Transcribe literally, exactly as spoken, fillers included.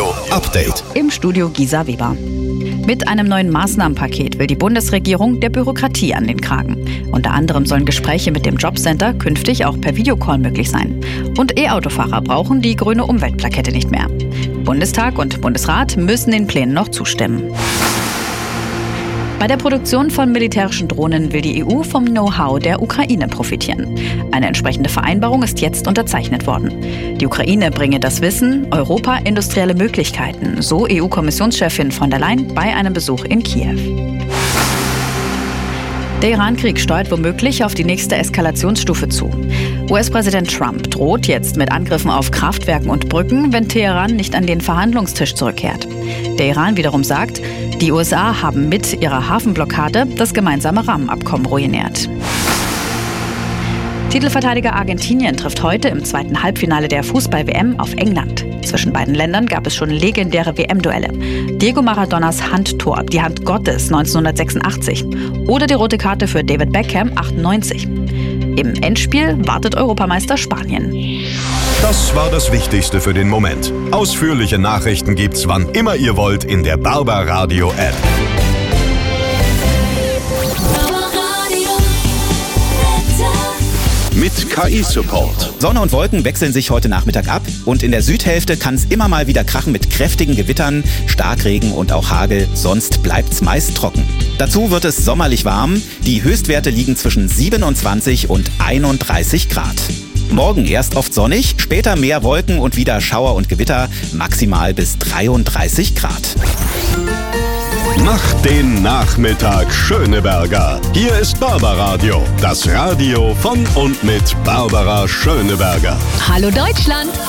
Radio Update. Im Studio Gisa Weber. Mit einem neuen Maßnahmenpaket will die Bundesregierung der Bürokratie an den Kragen. Unter anderem sollen Gespräche mit dem Jobcenter künftig auch per Videocall möglich sein. Und E-Autofahrer brauchen die grüne Umweltplakette nicht mehr. Bundestag und Bundesrat müssen den Plänen noch zustimmen. Bei der Produktion von militärischen Drohnen will die E U vom Know-how der Ukraine profitieren. Eine entsprechende Vereinbarung ist jetzt unterzeichnet worden. Die Ukraine bringe das Wissen, Europa industrielle Möglichkeiten, so E U-Kommissionschefin von der Leyen bei einem Besuch in Kiew. Der Iran-Krieg steuert womöglich auf die nächste Eskalationsstufe zu. U S-Präsident Trump droht jetzt mit Angriffen auf Kraftwerken und Brücken, wenn Teheran nicht an den Verhandlungstisch zurückkehrt. Der Iran wiederum sagt, die U S A haben mit ihrer Hafenblockade das gemeinsame Rahmenabkommen ruiniert. Titelverteidiger Argentinien trifft heute im zweiten Halbfinale der Fußball-W M auf England. Zwischen beiden Ländern gab es schon legendäre W M-Duelle. Diego Maradonas Handtor, die Hand Gottes neunzehnhundertsechsundachtzig oder die rote Karte für David Beckham achtundneunzig. Im Endspiel wartet Europameister Spanien. Das war das Wichtigste für den Moment. Ausführliche Nachrichten gibt's wann immer ihr wollt in der Barbaradio App. Mit K I-Support. Sonne und Wolken wechseln sich heute Nachmittag ab und in der Südhälfte kann es immer mal wieder krachen mit kräftigen Gewittern, Starkregen und auch Hagel, sonst bleibt's meist trocken. Dazu wird es sommerlich warm, die Höchstwerte liegen zwischen siebenundzwanzig und einunddreißig Grad. Morgen erst oft sonnig, später mehr Wolken und wieder Schauer und Gewitter, maximal bis dreiunddreißig Grad. Macht den Nachmittag Schöneberger. Hier ist Barbaradio, das Radio von und mit Barbara Schöneberger. Hallo Deutschland!